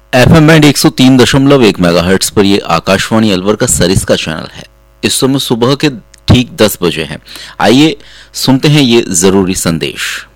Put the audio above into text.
FM band 103.1 megahertz पर ये आकाशवाणी अलवर का सरिस्का चैनल है। इस समय सुबह के ठीक 10 बजे हैं। आइए सुनते हैं ये जरूरी संदेश।